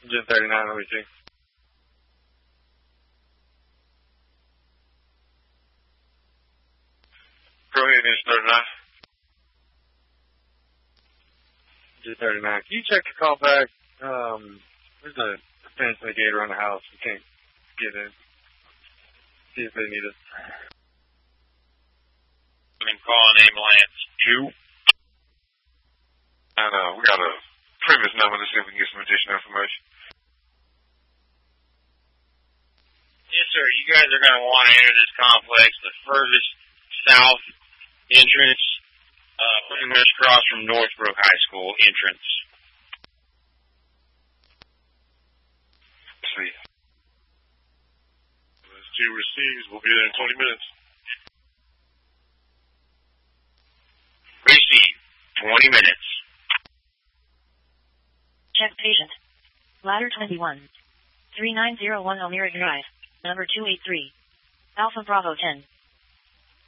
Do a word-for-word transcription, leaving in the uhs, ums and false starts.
Gen thirty-nine, let me see. Go ahead, Engine thirty-nine. Gen thirty-nine. Can you check the call back? Um, there's a fence and a gate around the house. We can't get in. See if they need us. I'm calling ambulance two. And uh, we got a previous number to see if we can get some additional information. Yes, sir. You guys are going to want to enter this complex, the furthest south entrance, uh, pretty much across from Northbrook High School entrance. Let's see. There's two receives. We'll be there in twenty minutes. Receive. twenty minutes. Check patient. Ladder twenty-one. three nine zero one Elmira Drive. Number two eight three. Alpha Bravo ten.